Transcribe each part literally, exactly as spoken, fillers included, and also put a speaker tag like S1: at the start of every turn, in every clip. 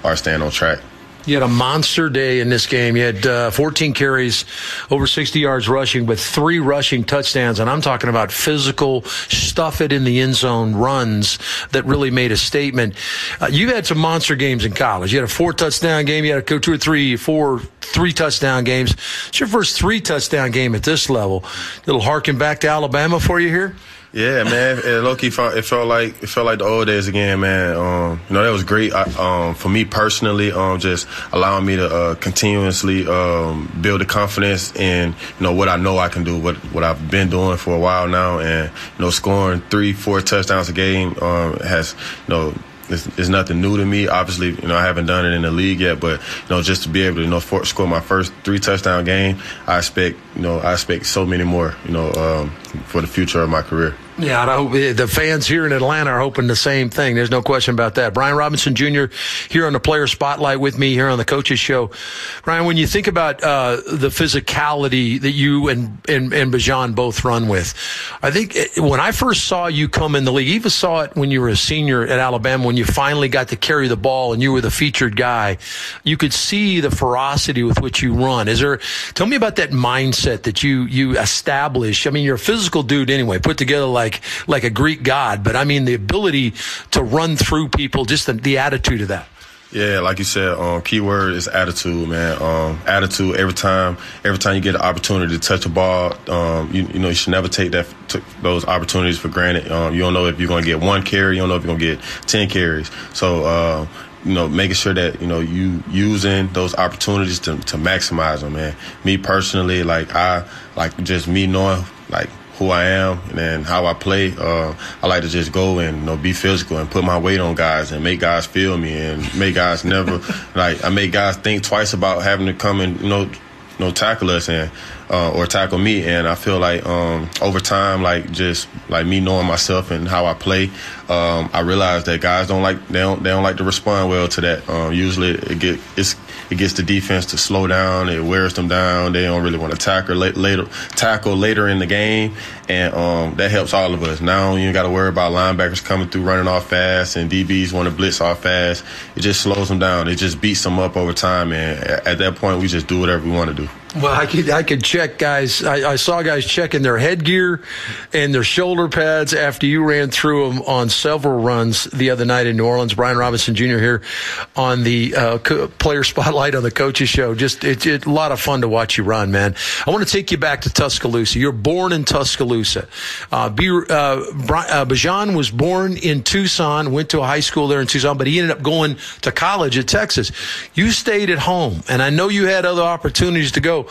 S1: are staying on track.
S2: You had a monster day in this game. You had uh, fourteen carries, over sixty yards rushing, but three rushing touchdowns. And I'm talking about physical, stuff it in the end zone runs that really made a statement. Uh, you had some monster games in college. You had a four touchdown game. You had a two or three, four, three touchdown games. It's your first three touchdown game at this level. A little harken back to Alabama for you here?
S1: Yeah, man. It low-key felt, it felt like it felt like the old days again, man. Um, you know, that was great I, um, for me personally. Um, just allowing me to uh, continuously um, build the confidence in you know what I know I can do, what what I've been doing for a while now, and you know, scoring three, four touchdowns a game um, has you know. It's, it's nothing new to me. Obviously, you know, I haven't done it in the league yet, but you know, just to be able to, you know, for, score my first three touchdown game, I expect, you know, I expect so many more, you know, um, for the future of my career.
S2: Yeah, I hope the fans here in Atlanta are hoping the same thing. There's no question about that. Brian Robinson Junior here on the Player Spotlight with me here on the Coaches Show. Brian, when you think about uh, the physicality that you and, and, and Bijan both run with, I think it, when I first saw you come in the league, even saw it when you were a senior at Alabama, when you finally got to carry the ball and you were the featured guy, you could see the ferocity with which you run. Is there? Tell me about that mindset that you you establish. I mean, you're a physical dude anyway, put together like Like, like a Greek god, but I mean the ability to run through people, just the, the attitude of that.
S1: Yeah, like you said, um, key word is attitude, man. Um, attitude. Every time, every time you get an opportunity to touch a ball, um, you, you know you should never take that t- those opportunities for granted. Um, you don't know if you're going to get one carry, you don't know if you're going to get ten carries. So, uh, you know, making sure that you know you using those opportunities to to maximize them, man. Me personally, like I like just me knowing like who I am and then how I play. Uh, I like to just go and you know be physical and put my weight on guys and make guys feel me and make guys never like I make guys think twice about having to come and you know you know tackle us and uh, or tackle me. And I feel like um, over time, like just like me knowing myself and how I play, um, I realize that guys don't like they don't they don't like to respond well to that. Um, usually it get it's. It gets the defense to slow down. It wears them down. They don't really want to tackle later, tackle later in the game, and um, that helps all of us. Now you ain't got to worry about linebackers coming through running off fast, and D Bs want to blitz off fast. It just slows them down. It just beats them up over time, and at that point, we just do whatever we want to do.
S2: Well, I could I could check guys. I, I saw guys checking their headgear and their shoulder pads after you ran through them on several runs the other night in New Orleans. Brian Robinson Junior here on the uh, co- Player Spotlight on the Coaches Show. Just it's it, a lot of fun to watch you run, man. I want to take you back to Tuscaloosa. You're born in Tuscaloosa. Uh, B, uh, Brian, uh, Bijan was born in Tucson, went to a high school there in Tucson, but he ended up going to college at Texas. You stayed at home, and I know you had other opportunities to go.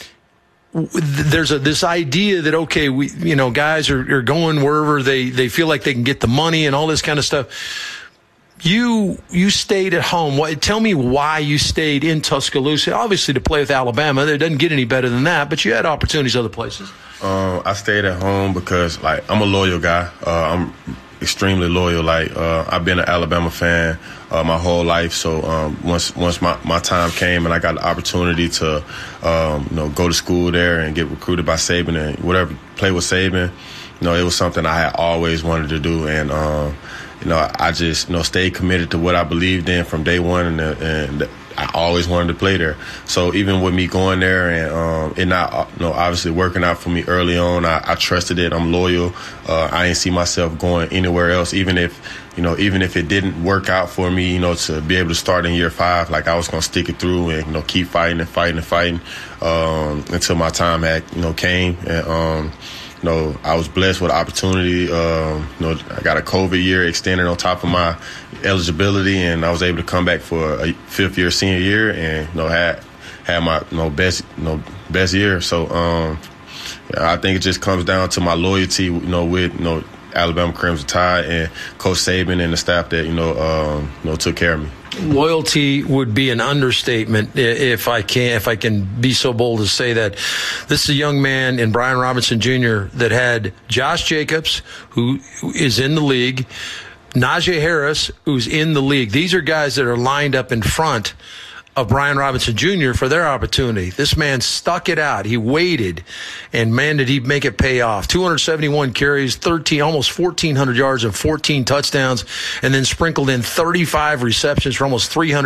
S2: There's a, this idea that, okay, we, you know, guys are, are going wherever they, they feel like they can get the money and all this kind of stuff. You, you stayed at home. What, tell me why you stayed in Tuscaloosa. Obviously to play with Alabama. It doesn't get any better than that, but you had opportunities other places.
S1: Um, I stayed at home because like, I'm a loyal guy. Uh, I'm extremely loyal. Like, uh, I've been an Alabama fan Uh, my whole life. So um, once once my, my time came and I got the opportunity to um, you know go to school there and get recruited by Saban and whatever play with Saban, you know it was something I had always wanted to do. And um, you know I just you know stayed committed to what I believed in from day one, and, and I always wanted to play there. So even with me going there and um, it not you know obviously working out for me early on, I, I trusted it. I'm loyal. Uh, I didn't see myself going anywhere else, even if. You know, even if it didn't work out for me, you know, to be able to start in year five, like I was going to stick it through and, you know, keep fighting and fighting and fighting um, until my time had, you know, came. And, um, you know, I was blessed with opportunity. Um, you know, I got a COVID year extended on top of my eligibility, and I was able to come back for a fifth year senior year and, you know, had had my, you know, best, you know, best year. So um, I think it just comes down to my loyalty, you know, with, you know, Alabama Crimson Tide and Coach Saban and the staff that, you know, um, you know, took care of me.
S2: Loyalty would be an understatement if I can if I can be so bold to say that. This is a young man in Brian Robinson Junior that had Josh Jacobs, who is in the league, Najee Harris, who's in the league. These are guys that are lined up in front of Brian Robinson Junior for their opportunity. This man stuck it out. He waited, and man, did he make it pay off. two hundred seventy-one carries, thirteen, almost fourteen hundred yards and fourteen touchdowns, and then sprinkled in thirty-five receptions for almost three hundred